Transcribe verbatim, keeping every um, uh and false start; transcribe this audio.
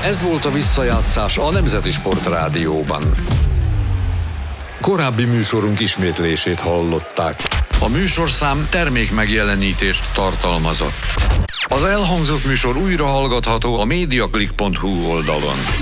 Ez volt a visszajátszás a Nemzeti Sportrádióban. Korábbi műsorunk ismétlését hallották. A műsorszám termék megjelenítést tartalmazott. Az elhangzott műsor újra hallgatható a mediaclick pont hu oldalon.